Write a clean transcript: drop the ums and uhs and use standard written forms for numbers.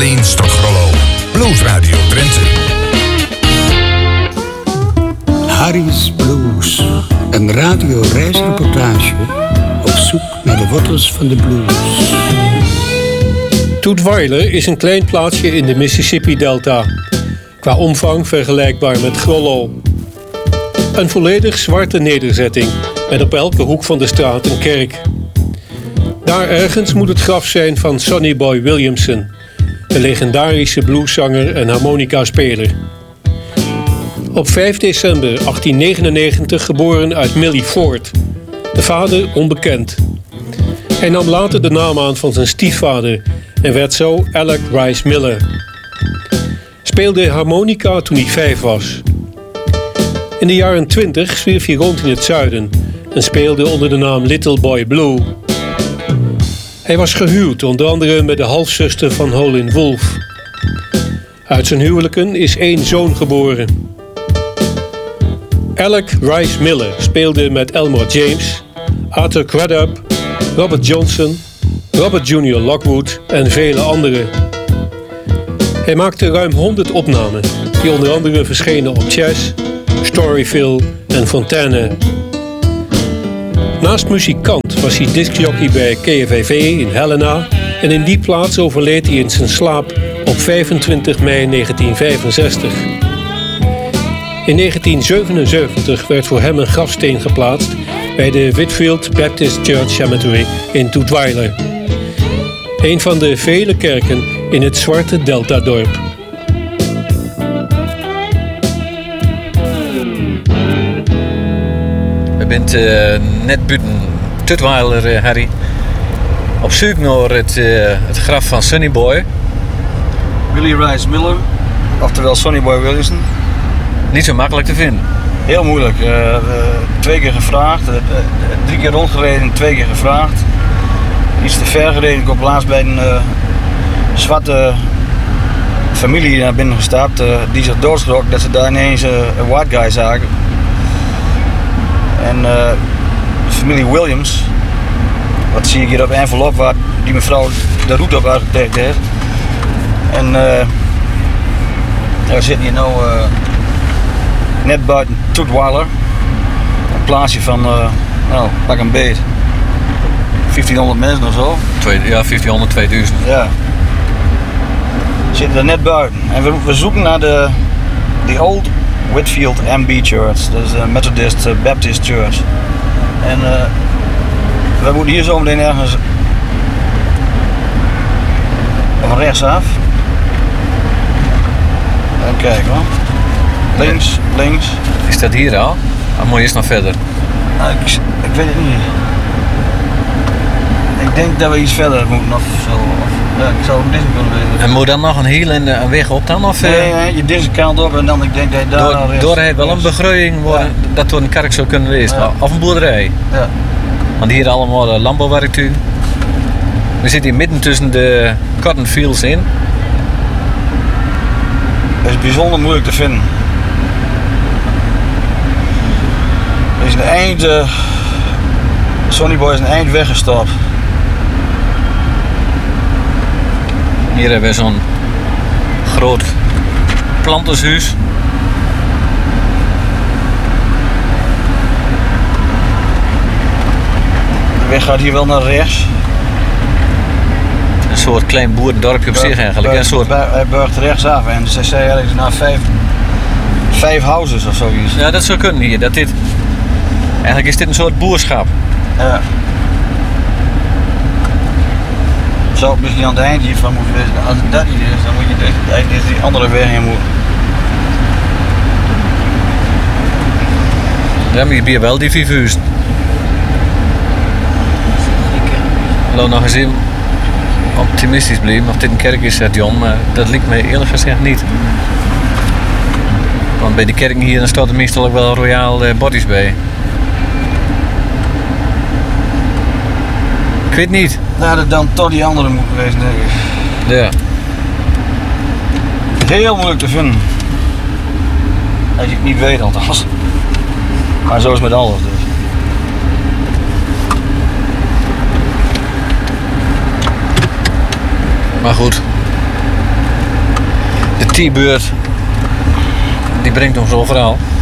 Orleans tot Grollo. Blues Radio Drenthe. Harry's Blues. Een radioreisreportage op zoek naar de wortels van de blues. Toetweiler is een klein plaatsje in de Mississippi-delta. Qua omvang vergelijkbaar met Grollo. Een volledig zwarte nederzetting met op elke hoek van de straat een kerk. Daar ergens moet het graf zijn van Sonny Boy Williamson, de legendarische blueszanger en harmonica-speler. Op 5 december 1899 geboren uit Millie Ford, de vader onbekend. Hij nam later de naam aan van zijn stiefvader en werd zo Alec Rice Miller. Speelde harmonica toen hij 5 was. In de jaren 20 zwierf hij rond in het zuiden en speelde onder de naam Little Boy Blue. Hij was gehuwd, onder andere met de halfzuster van Howlin' Wolf. Uit zijn huwelijken is 1 zoon geboren. Alec Rice Miller speelde met Elmore James, Arthur Crudup, Robert Johnson, Robert Jr. Lockwood en vele anderen. Hij maakte ruim 100 opnamen, die onder andere verschenen op Chess, Storyville en Fontana. Naast muzikant was hij discjockey bij KFVV in Helena en in die plaats overleed hij in zijn slaap op 25 mei 1965. In 1977 werd voor hem een grafsteen geplaatst bij de Whitfield Baptist Church Cemetery in Toetweiler. Een van de vele kerken in het zwarte Delta-dorp. We bent net buiten Toetweiler, Harry. Op zoek naar het graf van Sonny Boy. Willie Rice Miller, oftewel Sonny Boy Williamson. Niet zo makkelijk te vinden. Heel moeilijk. 2 keer gevraagd, 3 keer rondgereden, 2 keer gevraagd. Iets te ver gereden. Ik op laatst bij een zwarte familie naar binnen gestapt. Die zich doodschrok dat ze daar ineens een white guy zagen. En de familie Williams, wat zie ik hier op de envelop waar die mevrouw de route op uitgetekend heeft. En we zitten hier nu net buiten Toetweiler, een plaatsje van, pak een beet, 1500 mensen of zo. 1500, 2000. Ja. We zitten er net buiten en we zoeken naar de Old Whitfield MB Church, dat is de Methodist Baptist Church. En we moeten hier zo meteen ergens van rechtsaf. En kijken hoor. Links. Is dat hier al? Dan moet je eerst nog verder. Nou, ik weet het niet. Ik denk dat we iets verder moeten of zo. Ja, ik zou het dit kunnen weten. En moet dan nog een heel een weg op dan? Of, nee, je deze kant op en dan ik denk dat je daar al door hij wel een begroeiing worden, dat door een kerk zou kunnen wezen. Ja. Of een boerderij. Ja. Want hier allemaal landbouwwerktuigen. We zitten hier midden tussen de cotton fields in. Het is bijzonder moeilijk te vinden. Er is een eind, Sonny Boy is een eind weggestapt. Hier hebben we zo'n groot plantershuis. De weg gaat hier wel naar rechts. Een soort klein boerendorpje op zich eigenlijk. Hij buigt rechtsaf en ze zei eigenlijk naar 5 houses of zoiets. Ja, dat zou kunnen hier. Eigenlijk is dit een soort boerschap. Ja. Zou het misschien aan het eind hiervan moeten wezen. Als het dat niet is, dan moet je eigenlijk die andere weg heen moeten. Ja, maar je bent wel die 5 huizen. Laat nog eens even optimistisch blijven of dit een kerk is, zegt John, maar dat lijkt me eerlijk gezegd niet. Want bij de kerken hier dan staat er meestal ook wel royaal bodies bij. Ik weet niet. Nou, dat dan toch die andere moet wezen, denk ik. Ja. Heel moeilijk te vinden. Als je het niet weet althans. Maar zo is het met alles dus. Maar goed, T-beurt die brengt ons overal.